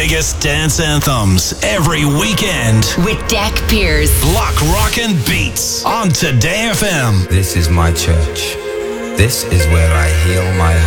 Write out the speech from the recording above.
biggest dance anthems every weekend. With Deck Pierce. Lock, Rockin' Beats on Today FM. This is my church. This is where I heal my